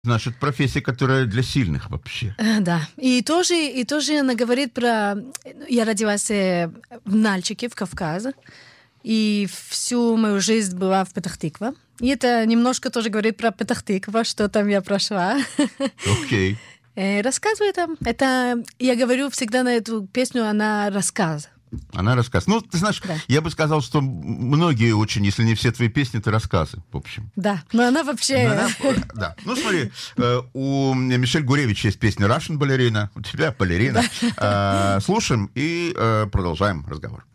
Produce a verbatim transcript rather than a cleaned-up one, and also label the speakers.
Speaker 1: Значит, профессия, которая для сильных вообще.
Speaker 2: Да. И тоже, и тоже она говорит про... Я родилась в Нальчике, в Кавказе. И всю мою жизнь была в Петах-Тиква. И это немножко тоже говорит про Петах-Тиква, что там я прошла.
Speaker 1: Окей.
Speaker 2: Okay. Рассказываю там. Это, я говорю всегда на эту песню, она рассказ.
Speaker 1: Она рассказ. Ну, ты знаешь, да. Я бы сказал, что многие очень, если не все твои песни, это рассказы, в общем.
Speaker 2: Да, но она вообще...
Speaker 1: Но она, да. Ну, смотри, у Мишель Гуревич есть песня «Russian балерина», у тебя балерина. Да. Слушаем и продолжаем разговор.